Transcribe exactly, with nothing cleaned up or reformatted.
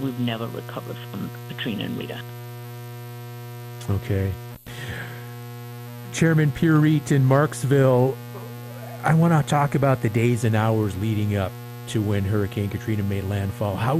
we've never recovered from Katrina and Rita. Okay. Chairman Pierre in Marksville, I want to talk about the days and hours leading up to when Hurricane Katrina made landfall. How